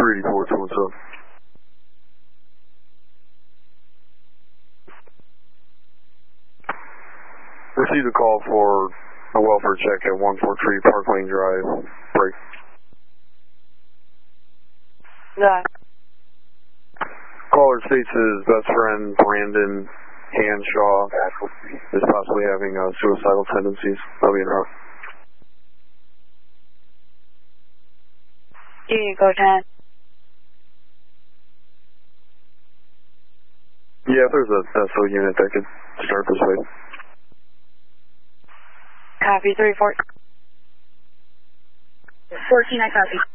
384, what's up? Received a call for a welfare check at 143 Park Lane Drive. Break. Yeah. Caller states his best friend, Brandon Hanshaw, is possibly having suicidal tendencies. I'll be in route. Go 10. Yeah, if there's a SO unit that could start this way. Copy, 3-4. 14, I copy.